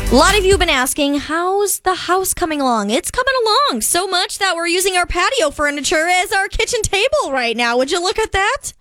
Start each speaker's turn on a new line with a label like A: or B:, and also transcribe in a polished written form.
A: A lot of you have been asking, how's the house coming along? It's coming along so much that we're using our patio furniture as our kitchen table right now. Would you look at that?